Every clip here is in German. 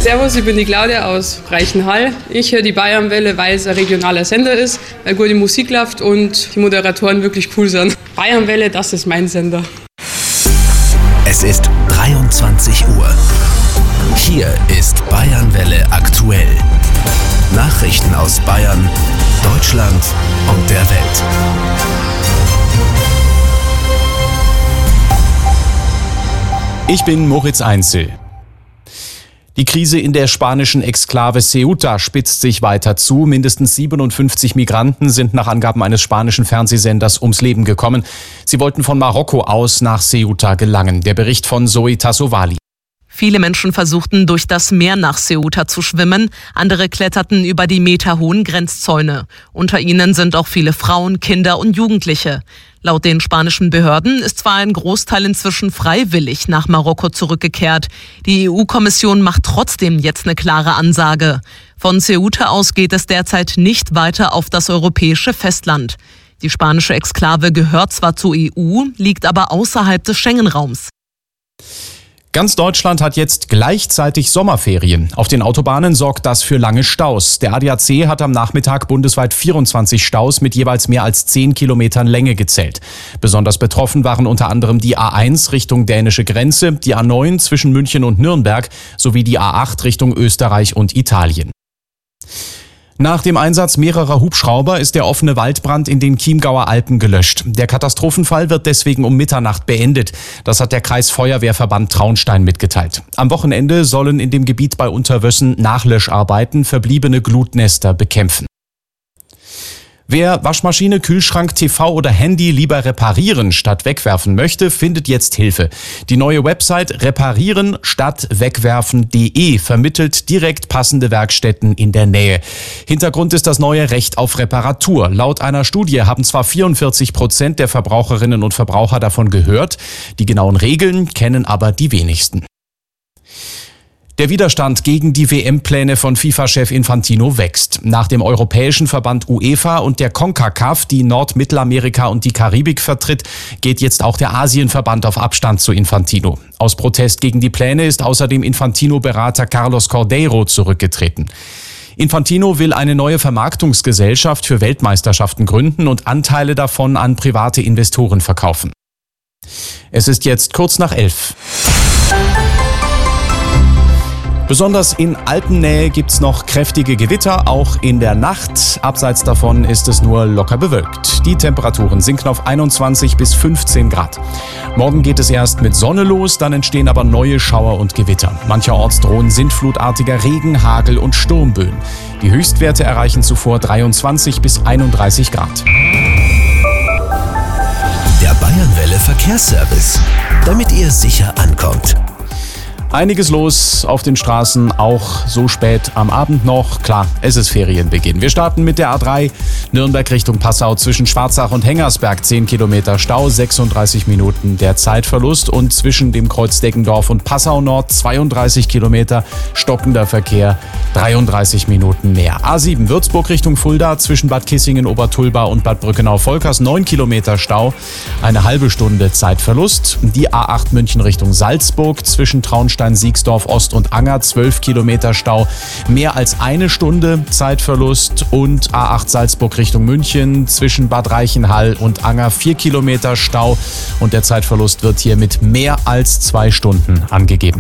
Servus, ich bin die Claudia aus Reichenhall. Ich höre die Bayernwelle, weil es ein regionaler Sender ist, weil gute Musik läuft und die Moderatoren wirklich cool sind. Bayernwelle, das ist mein Sender. Es ist 23 Uhr. Hier ist Bayernwelle aktuell. Nachrichten aus Bayern, Deutschland und der Welt. Ich bin Moritz Einzel. Die Krise in der spanischen Exklave Ceuta spitzt sich weiter zu. Mindestens 57 Migranten sind nach Angaben eines spanischen Fernsehsenders ums Leben gekommen. Sie wollten von Marokko aus nach Ceuta gelangen. Der Bericht von Zoe Tassovali. Viele Menschen versuchten, durch das Meer nach Ceuta zu schwimmen. Andere kletterten über die meterhohen Grenzzäune. Unter ihnen sind auch viele Frauen, Kinder und Jugendliche. Laut den spanischen Behörden ist zwar ein Großteil inzwischen freiwillig nach Marokko zurückgekehrt. Die EU-Kommission macht trotzdem jetzt eine klare Ansage. Von Ceuta aus geht es derzeit nicht weiter auf das europäische Festland. Die spanische Exklave gehört zwar zur EU, liegt aber außerhalb des Schengen-Raums. Ganz Deutschland hat jetzt gleichzeitig Sommerferien. Auf den Autobahnen sorgt das für lange Staus. Der ADAC hat am Nachmittag bundesweit 24 Staus mit jeweils mehr als 10 Kilometern Länge gezählt. Besonders betroffen waren unter anderem die A1 Richtung dänische Grenze, die A9 zwischen München und Nürnberg sowie die A8 Richtung Österreich und Italien. Nach dem Einsatz mehrerer Hubschrauber ist der offene Waldbrand in den Chiemgauer Alpen gelöscht. Der Katastrophenfall wird deswegen um Mitternacht beendet. Das hat der Kreisfeuerwehrverband Traunstein mitgeteilt. Am Wochenende sollen in dem Gebiet bei Unterwössen Nachlöscharbeiten verbliebene Glutnester bekämpfen. Wer Waschmaschine, Kühlschrank, TV oder Handy lieber reparieren statt wegwerfen möchte, findet jetzt Hilfe. Die neue Website reparieren-statt-wegwerfen.de vermittelt direkt passende Werkstätten in der Nähe. Hintergrund ist das neue Recht auf Reparatur. Laut einer Studie haben zwar 44% der Verbraucherinnen und Verbraucher davon gehört, die genauen Regeln kennen aber die wenigsten. Der Widerstand gegen die WM-Pläne von FIFA-Chef Infantino wächst. Nach dem europäischen Verband UEFA und der CONCACAF, die Nord-Mittelamerika und die Karibik vertritt, geht jetzt auch der Asienverband auf Abstand zu Infantino. Aus Protest gegen die Pläne ist außerdem Infantino-Berater Carlos Cordeiro zurückgetreten. Infantino will eine neue Vermarktungsgesellschaft für Weltmeisterschaften gründen und Anteile davon an private Investoren verkaufen. Es ist jetzt kurz nach 11. Besonders in Alpennähe gibt's noch kräftige Gewitter, auch in der Nacht. Abseits davon ist es nur locker bewölkt. Die Temperaturen sinken auf 21 bis 15 Grad. Morgen geht es erst mit Sonne los, dann entstehen aber neue Schauer und Gewitter. Mancherorts drohen sintflutartiger Regen, Hagel und Sturmböen. Die Höchstwerte erreichen zuvor 23 bis 31 Grad. Der Bayernwelle Verkehrsservice, damit ihr sicher ankommt. Einiges los auf den Straßen, auch so spät am Abend noch. Klar, es ist Ferienbeginn. Wir starten mit der A3 Nürnberg Richtung Passau zwischen Schwarzach und Hengersberg. 10 Kilometer Stau, 36 Minuten der Zeitverlust. Und zwischen dem Kreuz Deggendorf und Passau Nord 32 Kilometer stockender Verkehr, 33 Minuten mehr. A7 Würzburg Richtung Fulda zwischen Bad Kissingen, Obertulba und Bad Brückenau-Volkers 9 Kilometer Stau, eine halbe Stunde Zeitverlust. Die A8 München Richtung Salzburg zwischen Traunstein, Siegsdorf Ost und Anger 12 Kilometer Stau, mehr als eine Stunde Zeitverlust. Und A8 Salzburg Richtung München zwischen Bad Reichenhall und Anger 4 Kilometer Stau und der Zeitverlust wird hier mit mehr als 2 Stunden angegeben.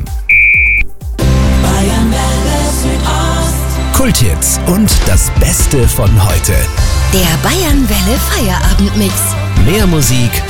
Kulthits und das Beste von heute. Der Bayernwelle Feierabendmix. Mehr Musik